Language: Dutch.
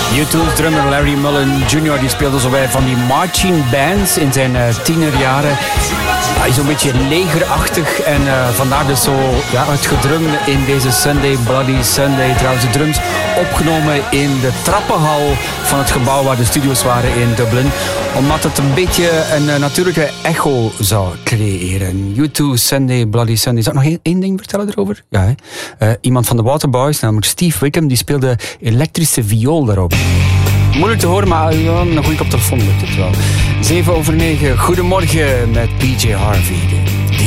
U2's drummer Larry Mullen Jr. die speelde zo bij van die marching bands in zijn tienerjaren. Hij is zo'n beetje legerachtig en vandaar dus zo het gedrum in deze Sunday Bloody Sunday. Trouwens, de drums opgenomen in de trappenhal van het gebouw waar de studio's waren in Dublin. Omdat het een beetje een natuurlijke echo zou creëren. U2 Sunday Bloody Sunday. Zou ik nog één ding vertellen erover? Ja, hè? Iemand van de Waterboys, namelijk Steve Wickham, die speelde elektrische viool daarop. Moeilijk te horen, maar een goede koptelefoon lukt het wel. 7:07. Goedemorgen met PJ Harvey.